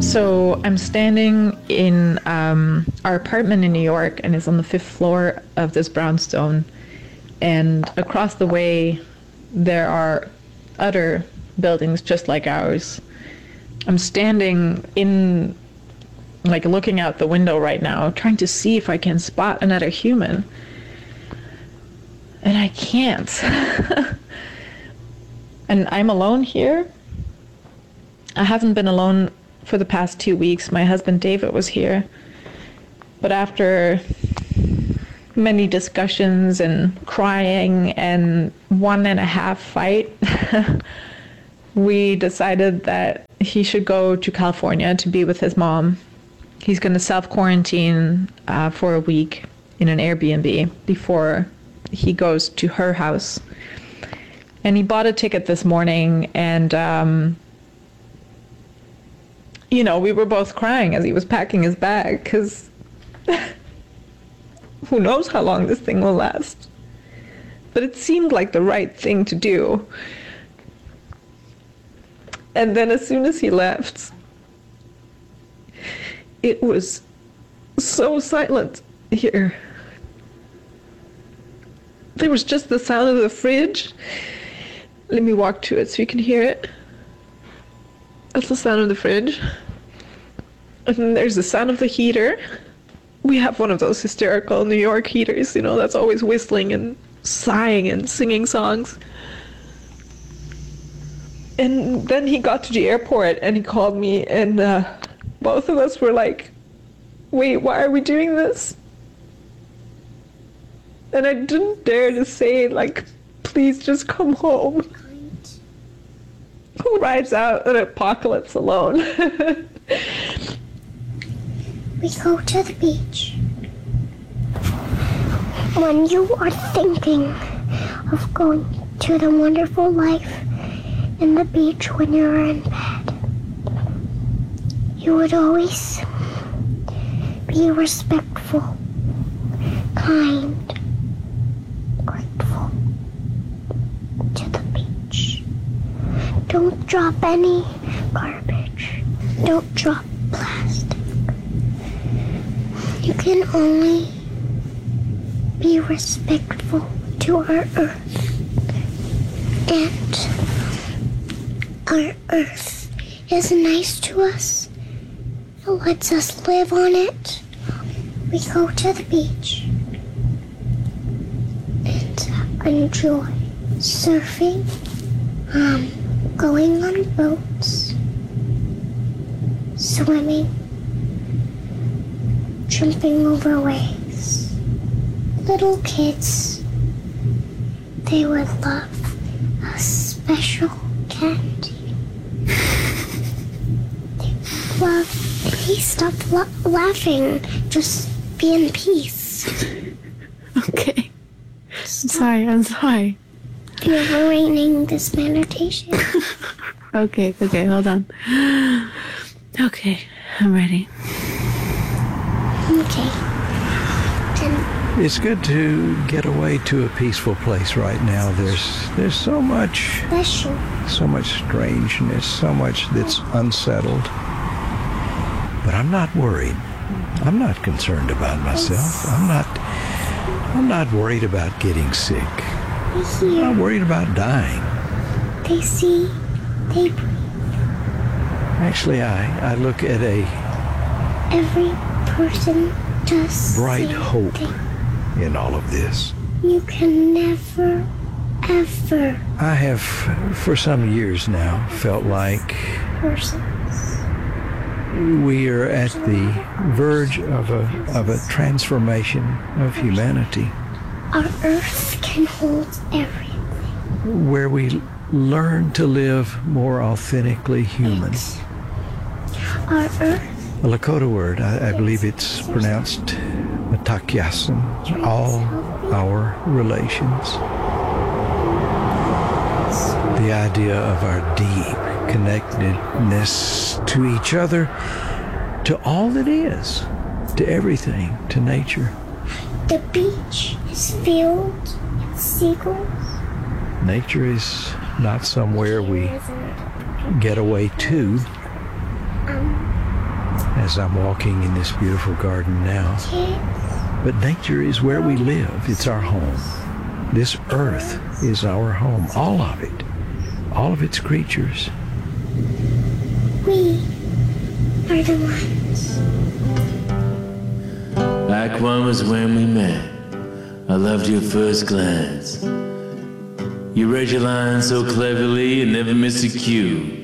So I'm standing in our apartment in New York, and it's on the 5th floor of this brownstone. And across the way, there are other buildings just like ours. I'm standing in, like, looking out the window right now, trying to see if I can spot another human. And I can't. And I'm alone here. I haven't been alone for the past 2 weeks. My husband David was here. But after many discussions and crying and 1.5 fight, we decided that he should go to California to be with his mom. He's going to self-quarantine for a week in an Airbnb before he goes to her house. And he bought a ticket this morning, and you know, we were both crying as he was packing his bag, because who knows how long this thing will last. But it seemed like the right thing to do. And then as soon as he left, it was so silent here. There was just the sound of the fridge. Let me walk to it so you can hear it. That's the sound of the fridge. And then there's the sound of the heater. We have one of those hysterical New York heaters, you know, that's always whistling and sighing and singing songs. And then he got to the airport and he called me, and both of us were like, wait, why are we doing this? And I didn't dare to say, like, please just come home. Who rides out an apocalypse alone? We go to the beach. When you are thinking of going to the wonderful life in the beach when you're in bed, you would always be respectful, kind, grateful to the beach. Don't drop any garbage. Don't drop plastic. You can only be respectful to our earth. And our earth is nice to us. It lets us live on it. We go to the beach and enjoy surfing, going on boats, swimming, jumping over waves. Little kids, they would love a special candy. They would love, please stop laughing, just be in peace. Okay. I'm sorry. You're ruining this meditation. Okay, hold on. Okay, I'm ready. Okay. It's good to get away to a peaceful place right now. There's so much strangeness, so much that's unsettled. But I'm not worried. I'm not concerned about myself. I'm not worried about getting sick. I'm not worried about dying. They see, they breathe. Actually, I look at Every person does bright hope in all of this. You can never, ever. I have, for some years now, felt like we are at the verge of a transformation of humanity. Our earth can hold everything. Where we learn to live more authentically human. Our earth. A Lakota word, I believe it's pronounced Matakyasin, all our relations. The idea of our deep connectedness to each other, to all that is, to everything, to nature. The beach is filled with seagulls. Nature is not somewhere we get away to. as I'm walking in this beautiful garden now. But nature is where we live. It's our home. This earth is our home. All of it. All of its creatures. We are the ones. Like one was when we met. I loved your first glance. You read your lines so cleverly and never missed a cue.